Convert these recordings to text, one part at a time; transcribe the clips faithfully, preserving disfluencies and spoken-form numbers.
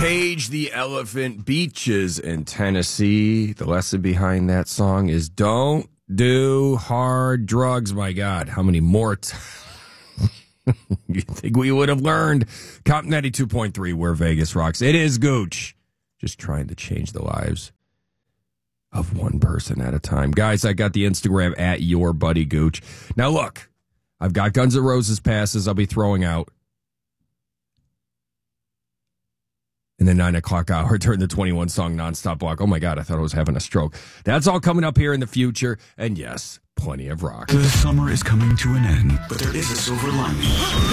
Cage the Elephant, Beaches in Tennessee. The lesson behind that song is don't do hard drugs. My God, how many more t- you think we would have learned? Comp ninety-two point three, where Vegas rocks. It is Gooch. Just trying to change the lives of one person at a time. Guys, I got the Instagram at your buddy Gooch. Now look, I've got Guns N' Roses passes I'll be throwing out in the nine o'clock hour during the twenty-one song nonstop block. Oh my God, I thought I was having a stroke. That's all coming up here in the future. And yes, plenty of rock. The summer is coming to an end, but there is a silver lining.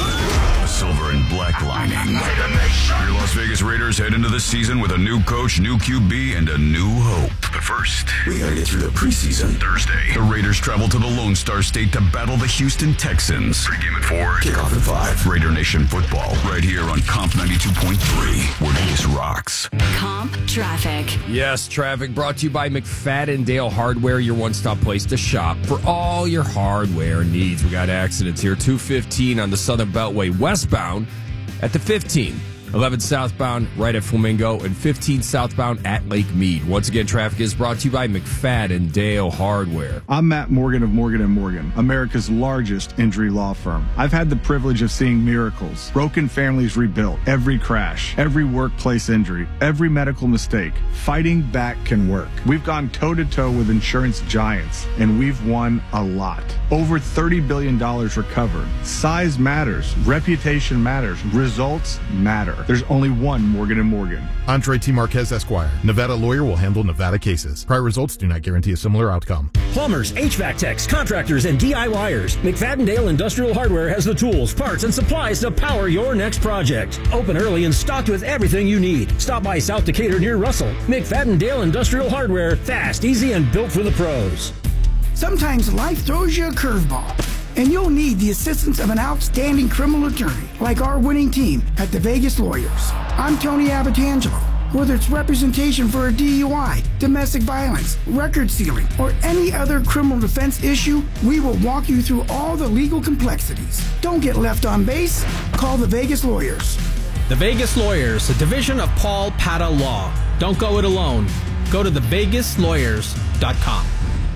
A silver and black lining. Your Las Vegas Raiders head into the season with a new coach, new Q B, and a new hope. But first, we gotta get through the preseason. Thursday, the Raiders travel to the Lone Star State to battle the Houston Texans. Pre-game at four, kickoff at five. Raider Nation football, right here on Comp ninety-two point three, where Vegas rocks. Comp traffic. Yes, traffic brought to you by McFadden Dale Hardware, your one-stop place to shop for all your hardware needs. We got accidents here. two fifteen on the Southern Beltway westbound at the fifteen. eleven southbound right at Flamingo, and fifteen southbound at Lake Mead. Once again, traffic is brought to you by McFadden Dale Hardware. I'm Matt Morgan of Morgan and Morgan, America's largest injury law firm. I've had the privilege of seeing miracles, broken families rebuilt, every crash, every workplace injury, every medical mistake. Fighting back can work. We've gone toe-to-toe with insurance giants, and we've won a lot. Over thirty billion dollars recovered. Size matters. Reputation matters. Results matter. There's only one Morgan and Morgan. Andre T. Marquez, Esquire. Nevada lawyer will handle Nevada cases. Prior results do not guarantee a similar outcome. Plumbers, H V A C techs, contractors, and DIYers. McFadden Dale Industrial Hardware has the tools, parts, and supplies to power your next project. Open early and stocked with everything you need. Stop by South Decatur near Russell. McFadden Dale Industrial Hardware. Fast, easy, and built for the pros. Sometimes life throws you a curveball, and you'll need the assistance of an outstanding criminal attorney like our winning team at the Vegas Lawyers. I'm Tony Abatangelo. Whether it's representation for a D U I, domestic violence, record sealing, or any other criminal defense issue, we will walk you through all the legal complexities. Don't get left on base. Call the Vegas Lawyers. The Vegas Lawyers, a division of Paul Pata Law. Don't go it alone. Go to the vegas lawyers dot com.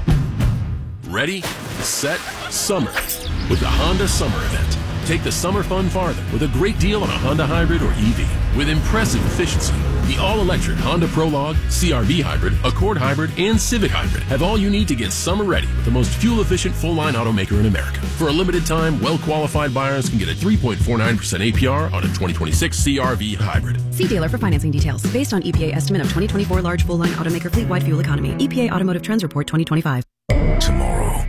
Ready, set, summer with the Honda Summer Event. Take the summer fun farther with a great deal on a Honda Hybrid or E V. With impressive efficiency, the all-electric Honda Prologue, C R V Hybrid, Accord Hybrid, and Civic Hybrid have all you need to get summer ready with the most fuel-efficient full-line automaker in America. For a limited time, well-qualified buyers can get a three point four nine percent A P R on a twenty twenty-six C R V Hybrid. See dealer for financing details. Based on E P A estimate of twenty twenty-four large full-line automaker fleet-wide fuel economy. E P A Automotive Trends Report twenty twenty-five. Tomorrow.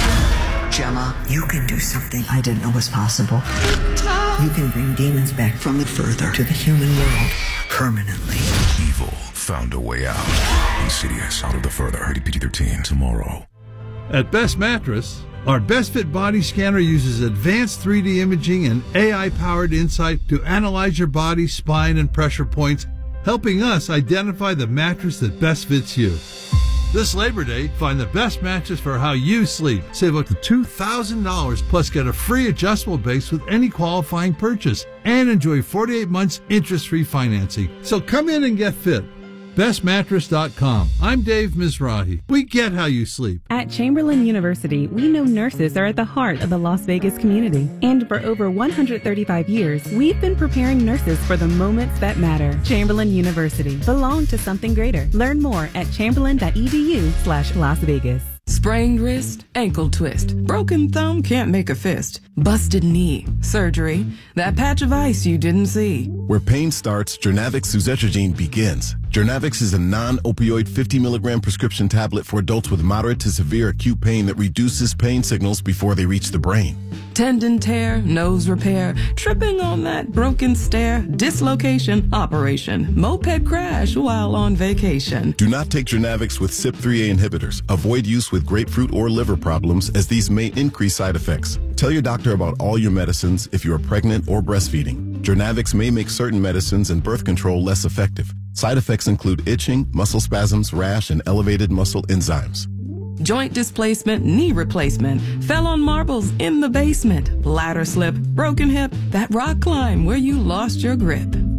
Gemma, you can do something I didn't know was possible. You can bring demons back from the further to the human world permanently. Evil found a way out. Insidious, Out of the Further, rated P G thirteen, tomorrow. At Best Mattress, our Best Fit body scanner uses advanced three D imaging and A I-powered insight to analyze your body, spine, and pressure points, helping us identify the mattress that best fits you. This Labor Day, find the best mattress for how you sleep. Save up to two thousand dollars, plus get a free adjustable base with any qualifying purchase, and enjoy forty-eight months interest-free financing. So come in and get fit. best mattress dot com. I'm Dave Mizrahi. We get how you sleep. At Chamberlain University, we know nurses are at the heart of the Las Vegas community. And for over one hundred thirty-five years, we've been preparing nurses for the moments that matter. Chamberlain University. Belong to something greater. Learn more at chamberlain.edu slash Las Vegas. Sprained wrist, ankle twist, broken thumb can't make a fist, busted knee, surgery, that patch of ice you didn't see. Where pain starts, Jernavix suzetrigine begins. Jernavix is a non-opioid fifty milligram prescription tablet for adults with moderate to severe acute pain that reduces pain signals before they reach the brain. Tendon tear, nose repair, tripping on that broken stair, dislocation, operation, moped crash while on vacation. Do not take Jernavix with C Y P three A inhibitors. Avoid use with grapefruit or liver problems, as these may increase side effects. Tell your doctor about all your medicines if you are pregnant or breastfeeding. Jernavix may make certain medicines and birth control less effective. Side effects include itching, muscle spasms, rash, and elevated muscle enzymes. Joint displacement, knee replacement, fell on marbles in the basement, ladder slip, broken hip, that rock climb where you lost your grip.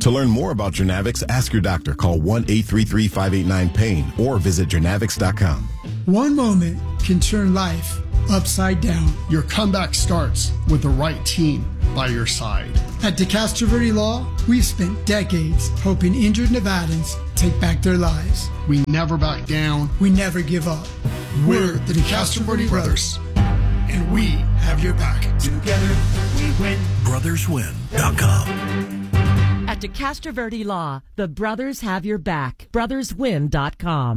To learn more about Journavix, ask your doctor. Call one eight three three, five eight nine, pain or visit Journavix dot com. One moment can turn life upside down. Your comeback starts with the right team by your side. At DeCastro Verde Law, we've spent decades helping injured Nevadans take back their lives. We never back down. We never give up. We're the DeCastro Verde Brothers, and we have your back. Together we win. brothers win dot com. At DeCastro Verde Law, the brothers have your back. brothers win dot com.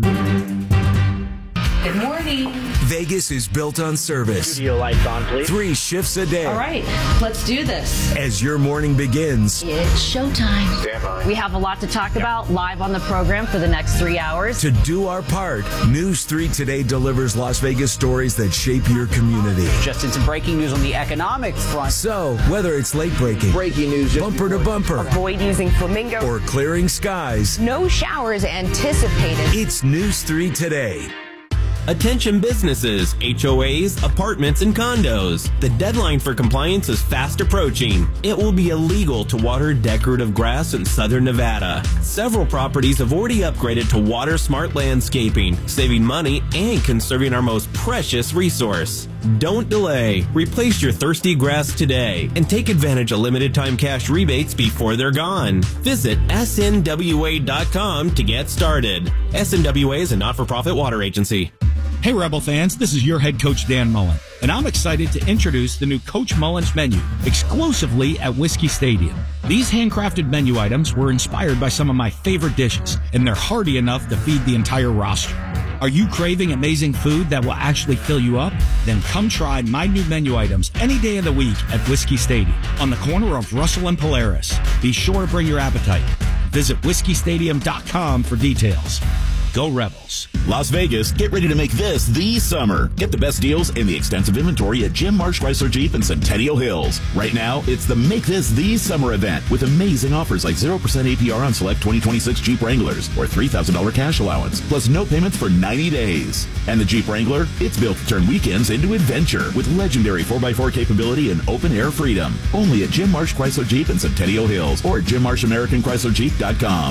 Good morning. Vegas is built on service. Studio lights on, please. Three shifts a day. All right, let's do this. As your morning begins, it's showtime. Stand by. We have a lot to talk about live on the program for the next three hours. To do our part, News three Today delivers Las Vegas stories that shape your community. Just in some breaking news on the economic front. So, whether it's late breaking, breaking news, bumper to bumper, avoid using flamingo, or clearing skies, no showers anticipated. It's News three Today. Attention businesses, H O As, apartments, and condos. The deadline for compliance is fast approaching. It will be illegal to water decorative grass in southern Nevada. Several properties have already upgraded to Water Smart landscaping, saving money and conserving our most precious resource. Don't delay. Replace your thirsty grass today and take advantage of limited time cash rebates before they're gone. Visit S N W A dot com to get started. S N W A is a not-for-profit water agency. Hey Rebel fans, this is your head coach Dan Mullen, and I'm excited to introduce the new Coach Mullen's menu exclusively at Whiskey Stadium. These handcrafted menu items were inspired by some of my favorite dishes, and they're hearty enough to feed the entire roster. Are you craving amazing food that will actually fill you up? Then come try my new menu items any day of the week at Whiskey Stadium on the corner of Russell and Polaris. Be sure to bring your appetite. Visit whiskey stadium dot com for details. Go Rebels. Las Vegas, get ready to make this the summer. Get the best deals in the extensive inventory at Jim Marsh Chrysler Jeep in Centennial Hills. Right now, it's the Make This the Summer event with amazing offers like zero percent A P R on select twenty twenty-six Jeep Wranglers or three thousand dollars cash allowance, plus no payments for ninety days. And the Jeep Wrangler, it's built to turn weekends into adventure with legendary four by four capability and open-air freedom. Only at Jim Marsh Chrysler Jeep in Centennial Hills or Jim Marsh American Chrysler Jeep dot com.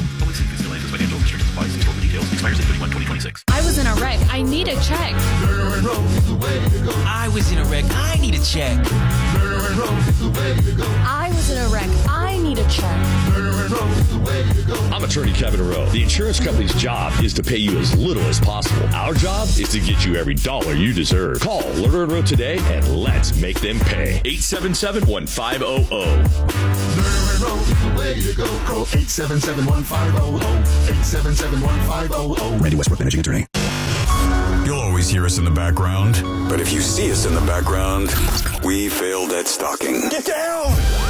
I was in a wreck. I need a check. I was in a wreck. I need a check. I was in a wreck. I need a check. I'm attorney Kevin Rowe. The insurance company's job is to pay you as little as possible. Our job is to get you every dollar you deserve. Call Lerner and Rowe today and let's make them pay. eight seven seven, one five zero zero. Lerner and Rowe is the way to go. Call eight seven seven, one five zero zero. eight seven seven, one five zero zero. Randy Westbrook, managing attorney. You'll always hear us in the background, but if you see us in the background, we failed at stalking. Get down!